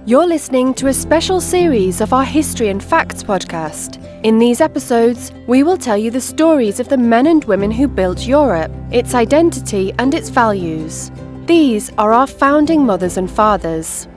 You're listening to a special series of our History and Facts podcast. In these episodes, we will tell you the stories of the men and women who built Europe, its identity and its values. These are our founding mothers and fathers.